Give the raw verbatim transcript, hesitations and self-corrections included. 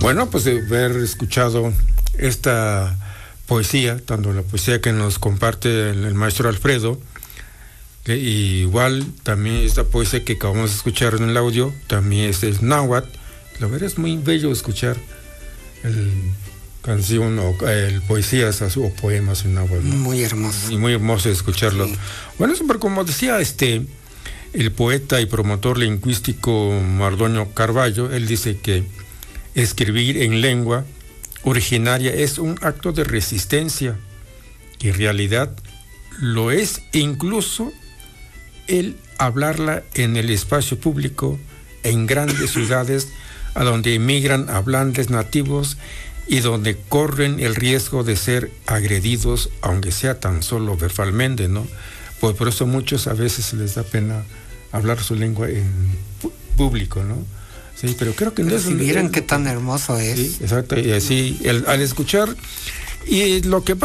Bueno, pues de haber escuchado esta poesía, tanto la poesía que nos comparte el, el maestro Alfredo, que igual también esta poesía que acabamos de escuchar en el audio, también es, es náhuatl. La verdad es muy bello escuchar el canción o el poesías o poemas en náhuatl, ¿no? Muy hermoso. Y muy hermoso escucharlo. Sí. Bueno, siempre como decía este el poeta y promotor lingüístico Mardoño Carballo, él dice que escribir en lengua originaria es un acto de resistencia, que en realidad lo es incluso el hablarla en el espacio público, en grandes ciudades a donde emigran hablantes nativos y donde corren el riesgo de ser agredidos, aunque sea tan solo verbalmente, ¿no? Pues por eso muchos a veces les da pena hablar su lengua en público, ¿no? Sí, pero creo que no pero es... si vieran el, qué tan hermoso es. Sí, exacto, y así, el, al escuchar, y lo que pasa